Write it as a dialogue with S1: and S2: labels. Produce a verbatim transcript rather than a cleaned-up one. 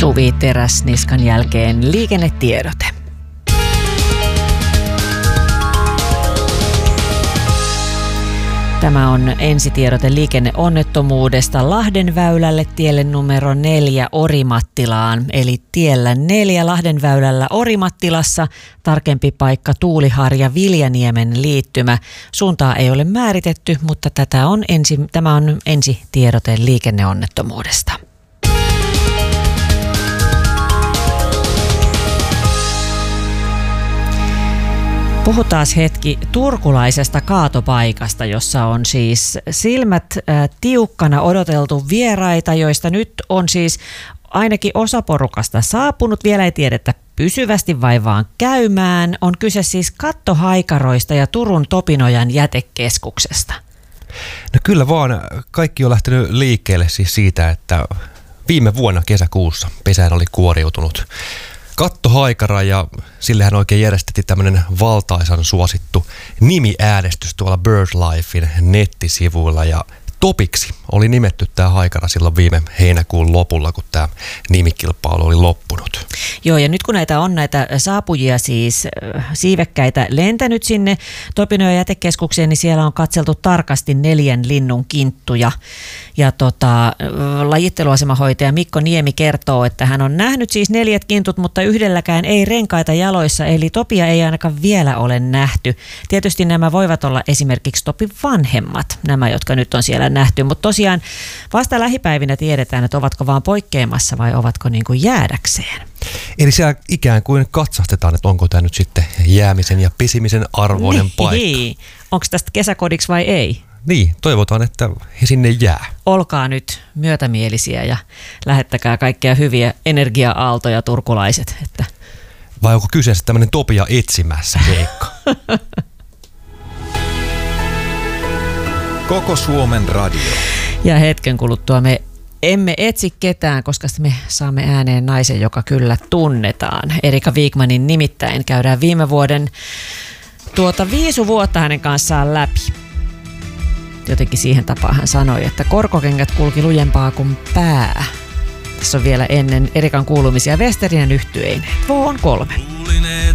S1: Suvi Teräsniskan jälkeen liikennetiedote. Tämä on ensitiedote liikenneonnettomuudesta Lahdenväylälle tielle numero neljä Orimattilaan. Eli tiellä neljä Lahdenväylällä Orimattilassa, tarkempi paikka Tuuliharja Viljaniemen liittymä. Suuntaa ei ole määritetty, mutta tätä on ensi, tämä on ensitiedote liikenneonnettomuudesta. Puhutaan hetki turkulaisesta kaatopaikasta, jossa on siis silmät äh, tiukkana odoteltu vieraita, joista nyt on siis ainakin osa porukasta saapunut. Vielä ei tiedetä pysyvästi vai vaan käymään. On kyse siis kattohaikaroista ja Turun Topinojan jätekeskuksesta.
S2: No kyllä vaan, kaikki on lähtenyt liikkeelle siis siitä, että viime vuonna kesäkuussa pesään oli kuoriutunut kattohaikara ja sillehän oikein järjestettiin tämmöinen valtaisan suosittu nimiäänestys tuolla BirdLifein nettisivuilla ja Topiksi oli nimetty tämä haikara silloin viime heinäkuun lopulla, kun tämä nimikilpailu oli loppunut.
S1: Joo, ja nyt kun näitä on näitä saapujia siis siivekkäitä lentänyt sinne Topinojan jätekeskukseen, niin siellä on katseltu tarkasti neljän linnun kinttuja. Ja tota, lajitteluasemahoitaja Mikko Niemi kertoo, että hän on nähnyt siis neljät kintut, mutta yhdelläkään ei renkaita jaloissa, eli Topia ei ainakaan vielä ole nähty. Tietysti nämä voivat olla esimerkiksi Topin vanhemmat, nämä jotka nyt on siellä nähty, mutta tosiaan vasta lähipäivinä tiedetään, että ovatko vaan poikkeamassa vai ovatko niin kuin jäädäkseen.
S2: Eli siellä ikään kuin katsastetaan, että onko tämä nyt sitten jäämisen ja pisimisen arvoinen niin, paikka.
S1: Onko tästä kesäkodiksi vai ei?
S2: Niin, toivotaan, että he sinne jää.
S1: Olkaa nyt myötämielisiä ja lähettäkää kaikkia hyviä energia-aaltoja turkulaiset. Että...
S2: Vai onko kyseessä tämmöinen Topia etsimässä keikka?
S3: Koko Suomen radio.
S1: Ja hetken kuluttua me emme etsi ketään, koska me saamme ääneen naisen, joka kyllä tunnetaan. Erika Wigmanin nimittäin käydään viime vuoden tuota viisi vuotta hänen kanssaan läpi. Jotenkin siihen tapaan hän sanoi, että korkokengät kulki lujempaa kuin pää. Tässä on vielä ennen Erikan kuulumisia Westerinen yhtyeinen. Vuon kolme.